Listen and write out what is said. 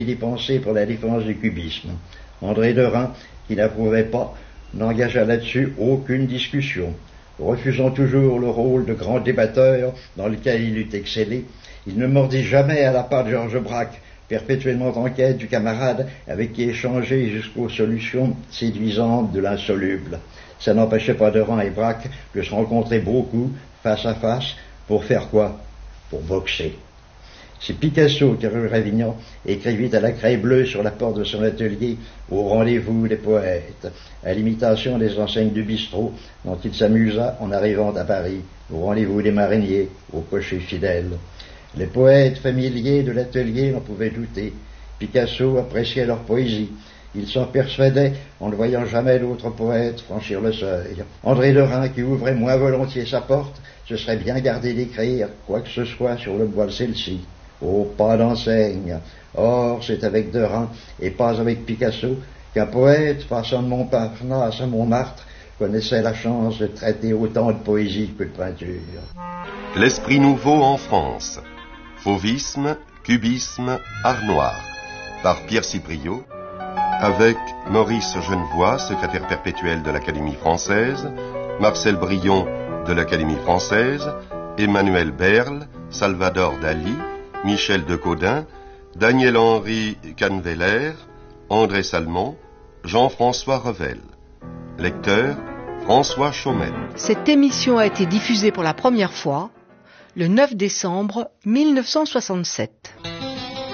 d'y penser pour la défense du cubisme. André Derain, qui n'approuvait pas, n'engagea là-dessus aucune discussion. Refusant toujours le rôle de grand débatteur dans lequel il eût excellé, il ne mordit jamais à la part de Georges Braque, perpétuellement en quête du camarade avec qui échanger jusqu'aux solutions séduisantes de l'insoluble. Ça n'empêchait pas Derain et Braque de se rencontrer beaucoup, face à face, pour faire quoi? Pour boxer. C'est Picasso qui, rue Ravignan, écrivit à la craie bleue sur la porte de son atelier au rendez-vous des poètes, à l'imitation des enseignes du bistrot dont il s'amusa en arrivant à Paris, au rendez-vous des mariniers, au cocher fidèle. Les poètes familiers de l'atelier n'en pouvaient douter. Picasso appréciait leur poésie. Il s'en persuadait en ne voyant jamais d'autres poètes franchir le seuil. André Derain, qui ouvrait moins volontiers sa porte, se serait bien gardé d'écrire quoi que ce soit sur le bois de celle-ci. Oh, pas d'enseigne. Or, c'est avec Derain, et pas avec Picasso, qu'un poète, passant de Montparnasse à Montmartre, connaissait la chance de traiter autant de poésie que de peinture. L'esprit nouveau en France. Fauvisme, cubisme, art noir. Par Pierre Cipriot, avec Maurice Genevoix, secrétaire perpétuel de l'Académie française, Marcel Brion de l'Académie française, Emmanuel Berle, Salvador Dali, Michel Decaudin, Daniel-Henri Canveller, André Salmon, Jean-François Revel. Lecteur, François Chaumel. Cette émission a été diffusée pour la première fois le 9 décembre 1967.